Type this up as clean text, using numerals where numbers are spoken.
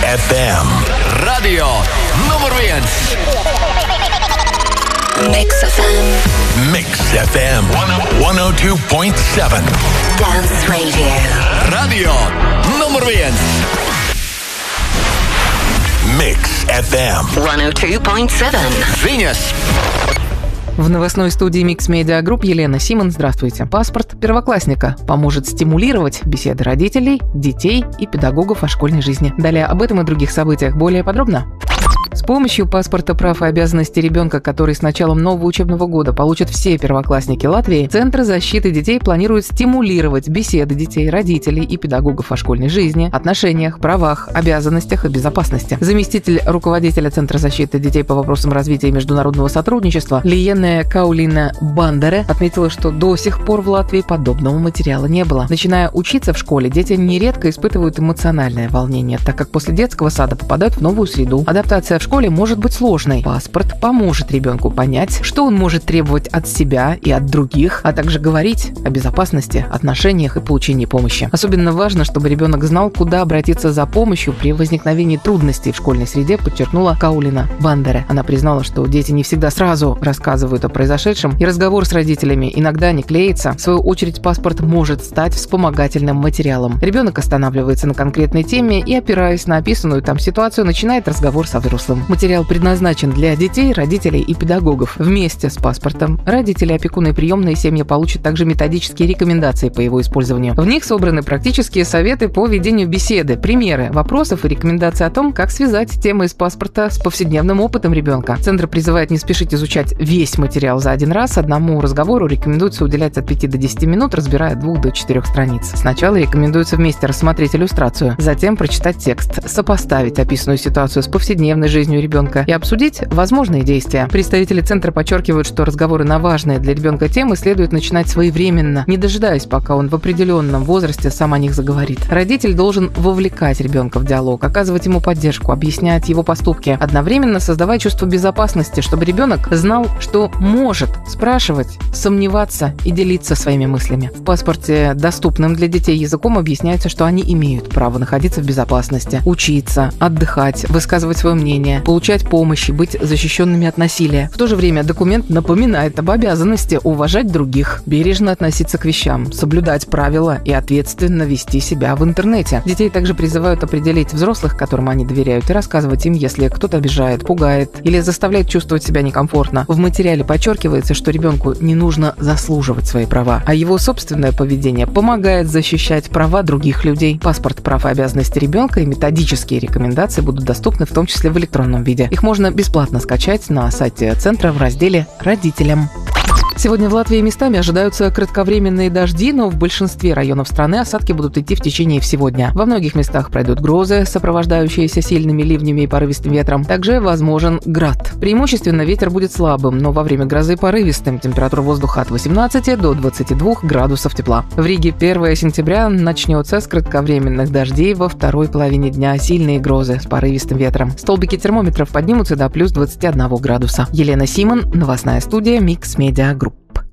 FM. Radio nummer 1. Mix FM. Mix FM 102.7. Dance Radio. Radio nummer 1. Mix FM 102.7. Venus. В новостной студии Mix Media Group Елена Симон. Здравствуйте. Паспорт первоклассника поможет стимулировать беседы родителей, детей и педагогов о школьной жизни. Далее об этом и других событиях более подробно. С помощью паспорта прав и обязанностей ребенка, который с началом нового учебного года получат все первоклассники Латвии, Центр защиты детей планирует стимулировать беседы детей, родителей и педагогов о школьной жизни, отношениях, правах, обязанностях и безопасности. Заместитель руководителя Центра защиты детей по вопросам развития и международного сотрудничества Лиена Каулина Бандере отметила, что до сих пор в Латвии подобного материала не было. Начиная учиться в школе, дети нередко испытывают эмоциональное волнение, так как после детского сада попадают в новую среду. Адаптация в школе может быть сложной. Паспорт поможет ребенку понять, что он может требовать от себя и от других, а также говорить о безопасности, отношениях и получении помощи. Особенно важно, чтобы ребенок знал, куда обратиться за помощью при возникновении трудностей в школьной среде, подчеркнула Каулина Бандере. Она признала, что дети не всегда сразу рассказывают о произошедшем, и разговор с родителями иногда не клеится. В свою очередь, паспорт может стать вспомогательным материалом. Ребенок останавливается на конкретной теме и, опираясь на описанную там ситуацию, начинает разговор со взрослым. Материал предназначен для детей, родителей и педагогов. Вместе с паспортом родители, опекуны и приемные семьи получат также методические рекомендации по его использованию. В них собраны практические советы по ведению беседы, примеры вопросов и рекомендации о том, как связать темы из паспорта с повседневным опытом ребенка. Центр призывает не спешить изучать весь материал за один раз. Одному разговору рекомендуется уделять от 5 до 10 минут, разбирая от 2 до 4 страниц. Сначала рекомендуется вместе рассмотреть иллюстрацию, затем прочитать текст, сопоставить описанную ситуацию с повседневной жизнью ребенка и обсудить возможные действия. Представители центра подчеркивают, что разговоры на важные для ребенка темы следует начинать своевременно, не дожидаясь, пока он в определенном возрасте сам о них заговорит. Родитель должен вовлекать ребенка в диалог, оказывать ему поддержку, объяснять его поступки, одновременно создавая чувство безопасности, чтобы ребенок знал, что может спрашивать, сомневаться и делиться своими мыслями. В паспорте доступным для детей языком объясняется, что они имеют право находиться в безопасности, учиться, отдыхать, высказывать свое мнение, получать помощь и быть защищенными от насилия. В то же время документ напоминает об обязанности уважать других, бережно относиться к вещам, соблюдать правила и ответственно вести себя в интернете. Детей также призывают определить взрослых, которым они доверяют, и рассказывать им, если кто-то обижает, пугает или заставляет чувствовать себя некомфортно. В материале подчеркивается, что ребенку не нужно заслуживать свои права, а его собственное поведение помогает защищать права других людей. Паспорт прав и обязанностей ребенка и методические рекомендации будут доступны в том числе в электронном виде. Их можно бесплатно скачать на сайте центра в разделе «Родителям». Сегодня в Латвии местами ожидаются кратковременные дожди, но в большинстве районов страны осадки будут идти в течение всего дня. Во многих местах пройдут грозы, сопровождающиеся сильными ливнями и порывистым ветром. Также возможен град. Преимущественно ветер будет слабым, но во время грозы порывистым. Температура воздуха от 18 до 22 градусов тепла. В Риге 1 сентября начнется с кратковременных дождей, во второй половине дня сильные грозы с порывистым ветром. Столбики термометров поднимутся до плюс 21 градуса. Елена Симон, новостная студия Mix Media Group.